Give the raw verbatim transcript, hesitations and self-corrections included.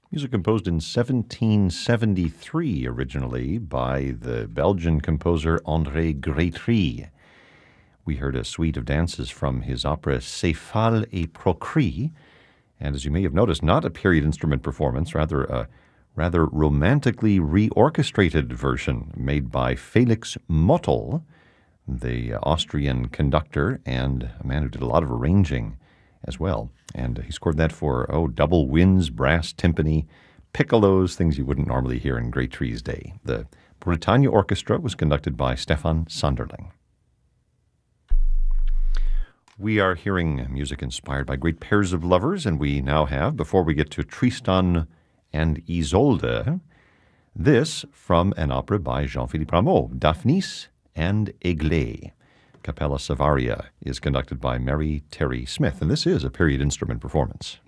Music composed in seventeen seventy-three originally by the Belgian composer André Grétry. We heard a suite of dances from his opera Céphale et Procris, and as you may have noticed, not a period instrument performance, rather a rather romantically reorchestrated version made by Felix Mottl, the Austrian conductor and a man who did a lot of arranging as well. And he scored that for, oh, double winds, brass timpani, piccolos, things you wouldn't normally hear in Grétry's day. The Bretagne Orchestra was conducted by Stefan Sanderling. We are hearing music inspired by great pairs of lovers, and we now have, before we get to Tristan and Isolde, this from an opera by Jean-Philippe Rameau, Daphnis and Eglé. Capella Savaria is conducted by Mary Terry Smith, and this is a period instrument performance.